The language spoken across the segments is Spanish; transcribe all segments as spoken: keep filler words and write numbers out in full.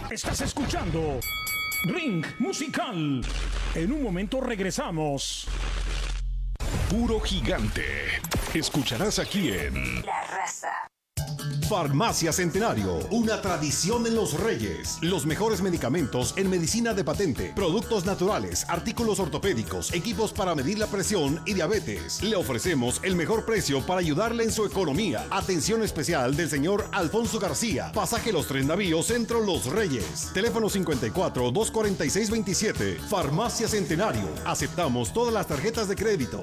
Estás escuchando Ring Musical. En un momento regresamos. Puro Gigante. Escucharás aquí en La Raza. Farmacia Centenario, una tradición en Los Reyes. Los mejores medicamentos en medicina de patente, productos naturales, artículos ortopédicos, equipos para medir la presión y diabetes. Le ofrecemos el mejor precio para ayudarle en su economía. Atención especial del señor Alfonso García, pasaje Los Tres Navíos, Centro Los Reyes. Teléfono cincuenta y cuatro, doscientos cuarenta y seis veintisiete. Farmacia Centenario. Aceptamos todas las tarjetas de crédito.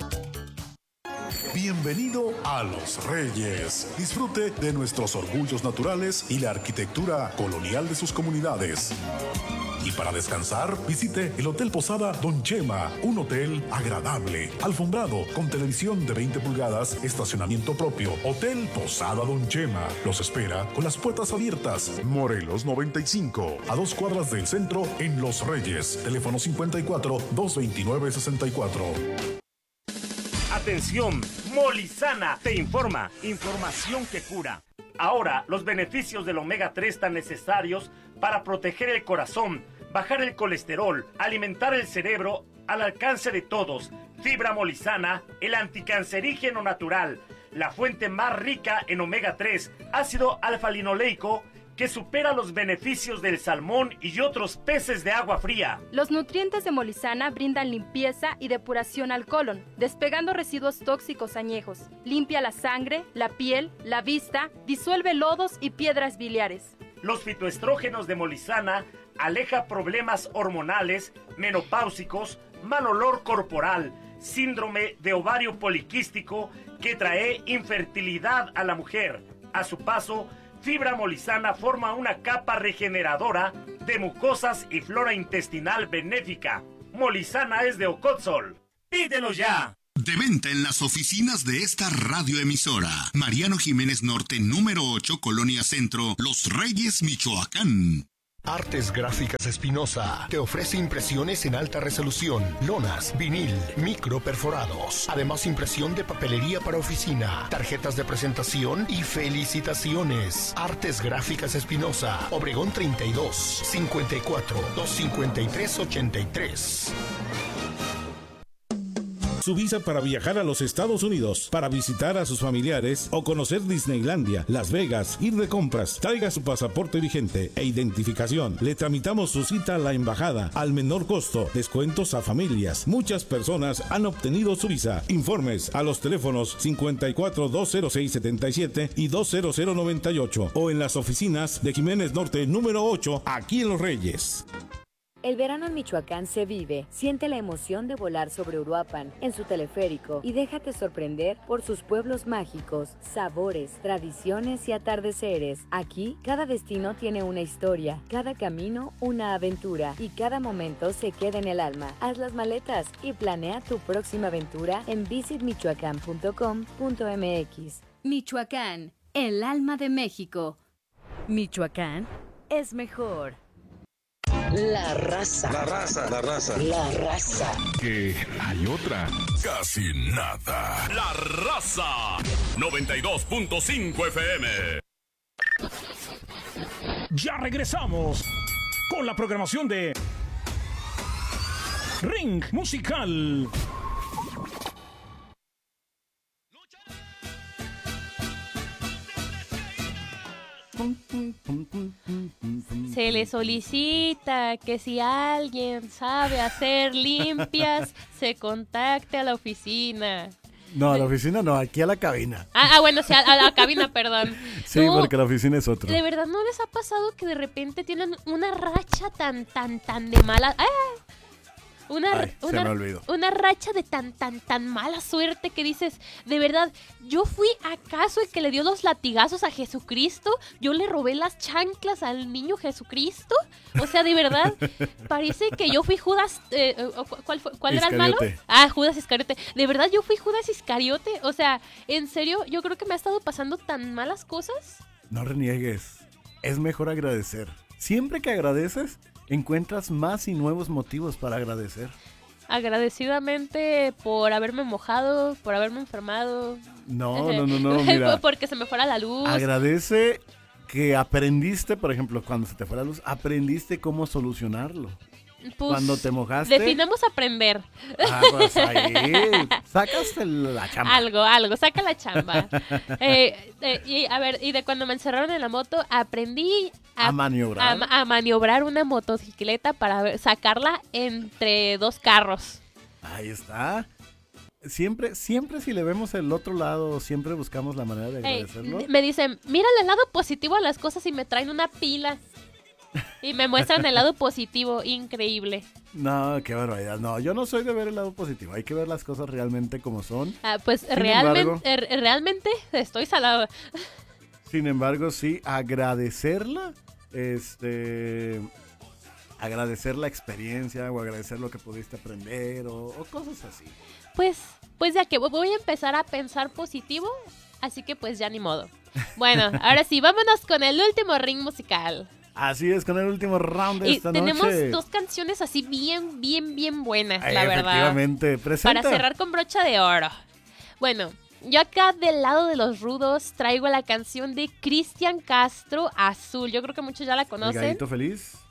Bienvenido a Los Reyes. Disfrute de nuestros orgullos naturales y la arquitectura colonial de sus comunidades. Y para descansar, visite el Hotel Posada Don Chema, un hotel agradable, alfombrado, con televisión de veinte pulgadas, estacionamiento propio. Hotel Posada Don Chema los espera con las puertas abiertas. Morelos noventa y cinco, a dos cuadras del centro en Los Reyes. Teléfono cincuenta y cuatro, doscientos veintinueve, sesenta y cuatro. Atención, Molizana te informa, información que cura. Ahora, los beneficios del omega tres tan necesarios para proteger el corazón, bajar el colesterol, alimentar el cerebro, al alcance de todos. Fibra Molizana, el anticancerígeno natural, la fuente más rica en omega tres, ácido alfa-linoleico, que supera los beneficios del salmón y otros peces de agua fría. Los nutrientes de Molizana brindan limpieza y depuración al colon, despegando residuos tóxicos añejos. Limpia la sangre, la piel, la vista, disuelve lodos y piedras biliares. Los fitoestrógenos de Molizana aleja problemas hormonales, menopáusicos, mal olor corporal, síndrome de ovario poliquístico que trae infertilidad a la mujer. A su paso, Fibra Molizana forma una capa regeneradora de mucosas y flora intestinal benéfica. Molizana es de Ocotzol. ¡Pídelo ya! De venta en las oficinas de esta radioemisora. Mariano Jiménez Norte, número ocho, Colonia Centro, Los Reyes, Michoacán. Artes Gráficas Espinosa te ofrece impresiones en alta resolución, lonas, vinil, micro perforados, además impresión de papelería para oficina, tarjetas de presentación y felicitaciones. Artes Gráficas Espinosa, Obregón treinta y dos, cincuenta y cuatro, doscientos cincuenta y tres, ochenta y tres. Su visa para viajar a los Estados Unidos, para visitar a sus familiares o conocer Disneylandia, Las Vegas, ir de compras. Traiga su pasaporte vigente e identificación. Le tramitamos su cita a la embajada al menor costo. Descuentos a familias. Muchas personas han obtenido su visa. Informes a los teléfonos cincuenta y cuatro, doscientos seis, setenta y siete y dos cero cero noventa y ocho o en las oficinas de Jiménez Norte número ocho, aquí en Los Reyes. El verano en Michoacán se vive. Siente la emoción de volar sobre Uruapan en su teleférico y déjate sorprender por sus pueblos mágicos, sabores, tradiciones y atardeceres. Aquí, cada destino tiene una historia, cada camino una aventura y cada momento se queda en el alma. Haz las maletas y planea tu próxima aventura en visit michoacán punto com punto m x. Michoacán, el alma de México. Michoacán es mejor. La Raza. La Raza. La Raza. La Raza. Que hay otra. Casi nada. La Raza. noventa y dos punto cinco F M. Ya regresamos con la programación de Ring Musical. Se le solicita que si alguien sabe hacer limpias, se contacte a la oficina. No, a la oficina no, aquí a la cabina. Ah, ah bueno, sí, a, a la cabina, perdón. Sí, no, porque la oficina es otra. ¿De verdad no les ha pasado que de repente tienen una racha tan, tan, tan de mala... ¡Ah! Una, Ay, una, se me olvidó. Una racha de tan, tan, tan mala suerte que dices, de verdad, ¿yo fui acaso el que le dio los latigazos a Jesucristo? ¿Yo le robé las chanclas al niño Jesucristo? O sea, de verdad, parece que yo fui Judas... Eh, ¿Cuál, fue, cuál era el malo? Ah, Judas Iscariote. ¿De verdad yo fui Judas Iscariote? O sea, en serio, yo creo que me ha estado pasando tan malas cosas. No reniegues, es mejor agradecer. Siempre que agradeces, encuentras más y nuevos motivos para agradecer. Agradecidamente por haberme mojado, por haberme enfermado. No, no, no, no, mira. Porque se me fuera la luz. Agradece que aprendiste, por ejemplo, cuando se te fue la luz, aprendiste cómo solucionarlo. Pues, cuando te mojaste. Definamos aprender. Ah, pues ahí sacaste la chamba. Algo, algo, saca la chamba. eh, eh, y a ver, y de cuando me encerraron en la moto, aprendí a, a maniobrar. A, a maniobrar una motocicleta para ver, sacarla entre dos carros. Ahí está. Siempre, siempre si le vemos el otro lado, siempre buscamos la manera de agradecerlo. Hey, me dicen, mira el lado positivo a las cosas y me traen una pila. Y me muestran el lado positivo, increíble. No, qué barbaridad. No, yo no soy de ver el lado positivo. Hay que ver las cosas realmente como son. Ah, pues Sin realmente, embargo, er, realmente estoy salado. Sin embargo, sí, agradecerla, este, agradecer la experiencia o agradecer lo que pudiste aprender o, o cosas así. Pues, pues ya que voy a empezar a pensar positivo, así que pues ya ni modo. Bueno, ahora sí, vámonos con el último ring musical. Así es, con el último round de y esta tenemos noche. Tenemos dos canciones así bien, bien, bien buenas, Ay, la verdad. Efectivamente, presenta. Para cerrar con brocha de oro. Bueno, yo acá del lado de los rudos traigo la canción de Cristian Castro, Azul. Yo creo que muchos ya la conocen. ¿El Gallito Feliz?